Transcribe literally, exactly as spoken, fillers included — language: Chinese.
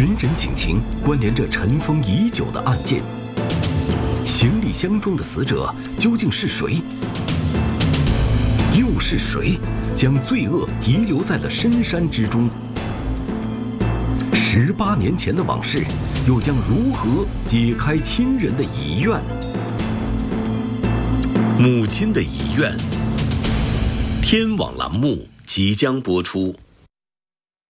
寻人警情关联着尘封已久的案件，行李箱中的死者究竟是谁？又是谁将罪恶遗留在了深山之中？十八年前的往事，又将如何解开亲人的遗愿？ 母亲的遗愿。天网栏目即将播出。